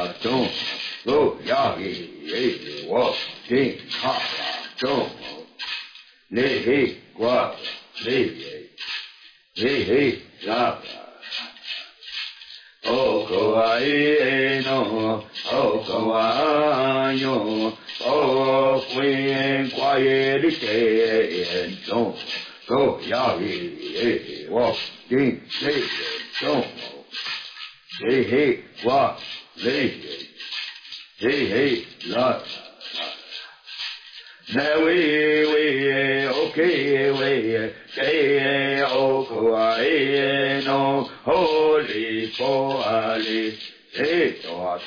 中路要给我听好中你嘿我你嘿啦哦可爱喏哦可爱哟哦会挂耶的天中路要给我听中嘿嘿我嘿啦那喂，OK喂，给哦可爱喏，holy holy，哎多